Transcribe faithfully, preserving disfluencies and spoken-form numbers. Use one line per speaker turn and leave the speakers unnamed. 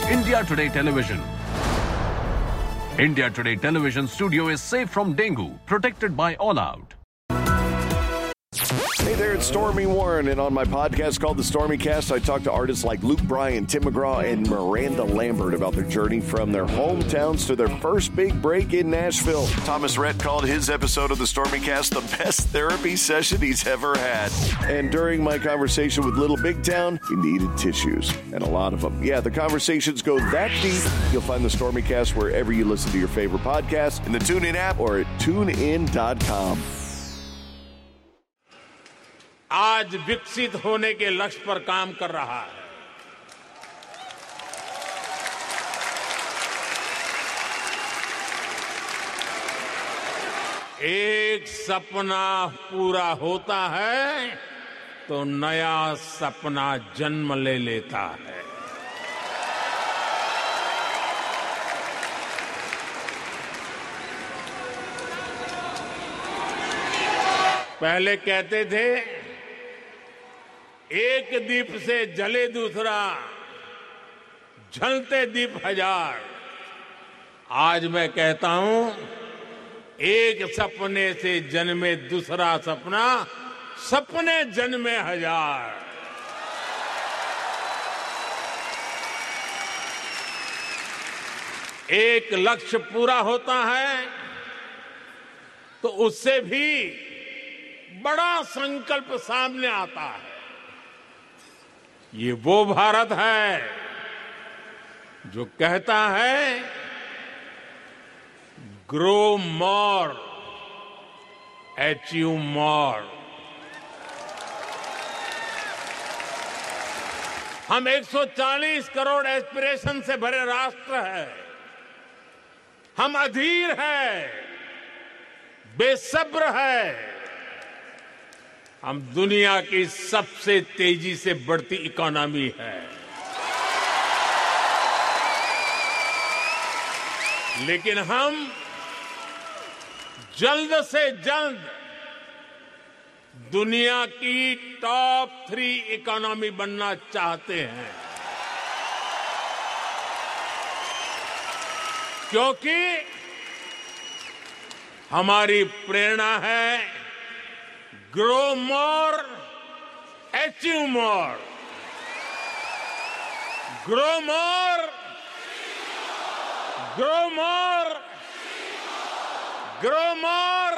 India Today Television. India Today Television studio is safe from dengue, protected by All Out.
Hey there, it's Stormy Warren, and on my podcast called The Stormy Cast, I talk to artists like Luke Bryan, Tim McGraw, and Miranda Lambert about their journey from their hometowns to their first big break in Nashville. Thomas Rhett called his episode of The Stormy Cast the best therapy session he's ever had. And during my conversation with Little Big Town, he needed tissues, and a lot of them. Yeah, the conversations go that deep. You'll find The Stormy Cast wherever you listen to your favorite podcast, in the TuneIn app or at tune in dot com.
आज विकसित होने के लक्ष्य पर काम कर रहा है। एक सपना पूरा होता है तो नया सपना जन्म ले लेता है। पहले कहते थे एक दीप से जले दूसरा, जलते दीप हजार। आज मैं कहता हूं एक सपने से जन्मे दूसरा सपना, सपने जन्मे हजार। एक लक्ष्य पूरा होता है तो उससे भी बड़ा संकल्प सामने आता है। ये वो भारत है जो कहता है ग्रो मोर, अचीव मोर। हम एक सौ चालीस करोड़ एस्पिरेशन से भरे राष्ट्र है। हम अधीर है, बेसब्र है। हम दुनिया की सबसे तेजी से बढ़ती इकोनॉमी है, लेकिन हम जल्द से जल्द दुनिया की टॉप थ्री इकोनॉमी बनना चाहते हैं, क्योंकि हमारी प्रेरणा है grow more, achieve more. Grow more, grow more, grow more,